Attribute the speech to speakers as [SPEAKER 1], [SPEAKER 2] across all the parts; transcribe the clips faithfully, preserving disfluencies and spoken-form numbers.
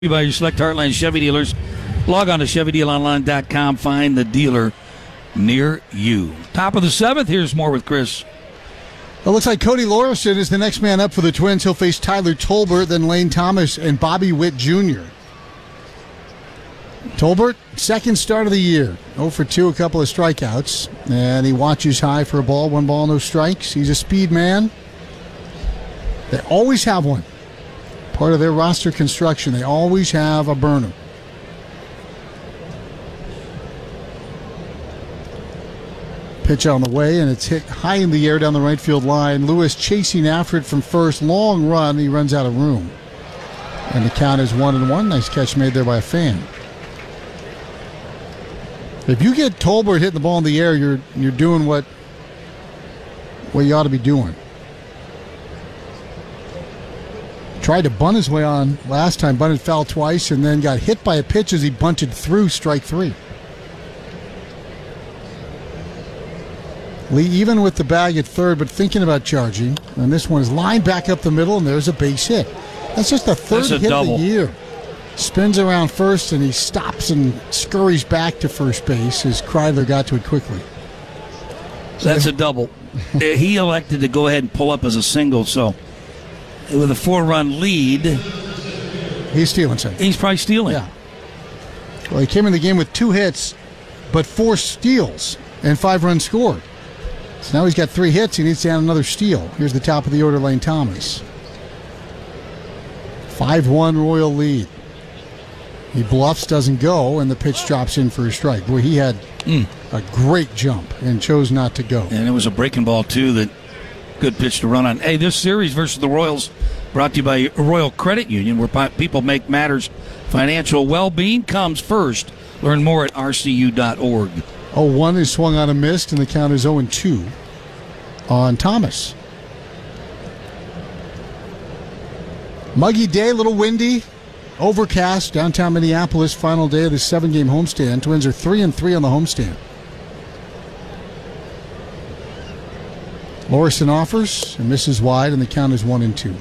[SPEAKER 1] By your select Heartland Chevy dealers. Log on to Chevy Deal Online dot com. Find the dealer near you. Top of the seventh. Here's more with Chris.
[SPEAKER 2] It looks like Cody Lorison is the next man up for the Twins. He'll face Tyler Tolbert, then Lane Thomas and Bobby Witt Junior Tolbert, second start of the year. oh for two, a couple of strikeouts. And he watches high for a ball. One ball, no strikes. He's a speed man. They always have one. Part of their roster construction. They always have a burner. Pitch on the way, and it's hit high in the air down the right field line. Lewis chasing after it from first. Long run. He runs out of room. And the count is one and one. Nice catch made there by a fan. If you get Tolbert hitting the ball in the air, you're you're doing what, what you ought to be doing. Tried to bunt his way on last time, bunted foul twice, and then got hit by a pitch as he bunted through strike three. Lee even with the bag at third, but thinking about charging. And this one is lined back up the middle, and there's a base hit. That's just the third
[SPEAKER 1] That's a
[SPEAKER 2] hit
[SPEAKER 1] double.
[SPEAKER 2] of the year. Spins around first, and he stops and scurries back to first base as Kreidler got to it quickly.
[SPEAKER 1] That's a double. He elected to go ahead and pull up as a single, so with a four-run lead,
[SPEAKER 2] He's stealing something.
[SPEAKER 1] he's probably stealing.
[SPEAKER 2] Yeah. Well, he came in the game with two hits, but four steals and five runs scored. So now he's got three hits. He needs to add another steal. Here's the top of the order, Lane Thomas. five one Royal lead. He bluffs, doesn't go, and the pitch drops in for a strike. Boy, he had
[SPEAKER 1] Mm.
[SPEAKER 2] a great jump and chose not to go.
[SPEAKER 1] And it was a breaking ball, too, that good pitch to run on. Hey, this series versus the Royals brought to you by Royal Credit Union, where pi- people make matters. Financial well-being comes first. Learn more at R C U dot org.
[SPEAKER 2] oh one is swung on a missed, and the count is oh and two on Thomas. Muggy day, a little windy, overcast, downtown Minneapolis, final day of the seven-game homestand. Twins are three and three on the homestand. Lorison offers and misses wide, and the count is one and two.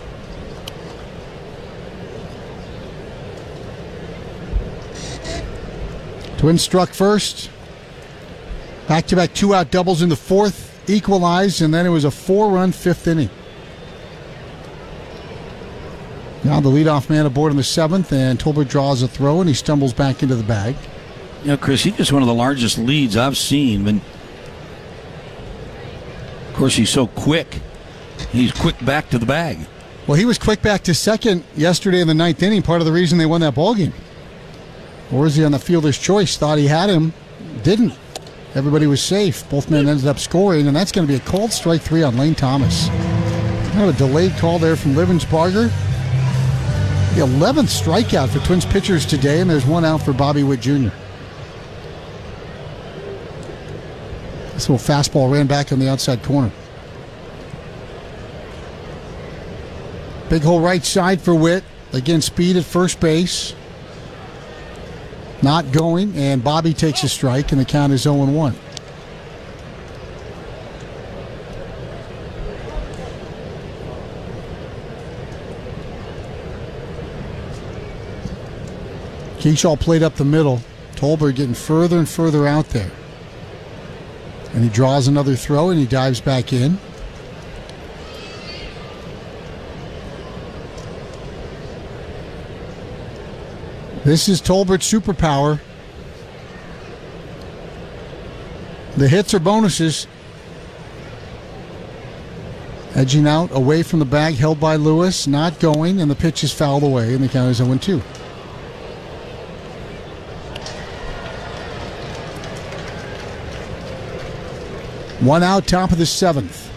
[SPEAKER 2] Twins struck first. Back-to-back two-out doubles in the fourth, equalized, and then it was a four-run fifth inning. Now the leadoff man aboard in the seventh, and Tolbert draws a throw, and he stumbles back into the bag.
[SPEAKER 1] You know, Chris, he's just one of the largest leads I've seen. And of course, he's so quick. He's quick back to the bag.
[SPEAKER 2] Well, he was quick back to second yesterday in the ninth inning, part of the reason they won that ballgame. Or is he on the fielder's choice? Thought he had him, didn't. Everybody was safe. Both men ended up scoring, and that's going to be a called strike three on Lane Thomas. Kind of a delayed call there from Livensbarger. The eleventh strikeout for Twins pitchers today, and there's one out for Bobby Witt Junior This little fastball ran back on the outside corner. Big hole right side for Witt. Again, speed at first base. Not going, and Bobby takes a strike, and the count is oh and one. Keyshaw played up the middle. Tolbert getting further and further out there. And he draws another throw, and he dives back in. This is Tolbert's superpower. The hits are bonuses. Edging out, away from the bag, held by Lewis, not going, and the pitch is fouled away, and the count is oh and two. One out, top of the seventh.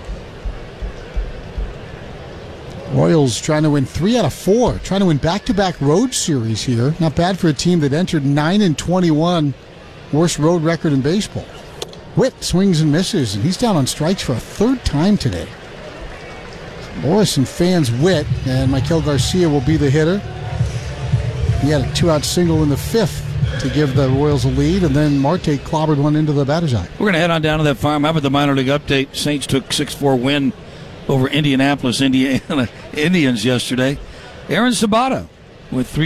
[SPEAKER 2] Royals trying to win three out of four, trying to win back-to-back road series here. Not bad for a team that entered nine and twenty-one, worst road record in baseball. Witt swings and misses, and he's down on strikes for a third time today. Lorison fans Witt, and Michael Garcia will be the hitter. He had a two-out single in the fifth to give the Royals a lead, and then Marte clobbered one into the batter's eye.
[SPEAKER 1] We're going to head on down to that farm. How about the minor league update? Saints took six four win over Indianapolis Indiana Indians yesterday. Aaron Sabato with three.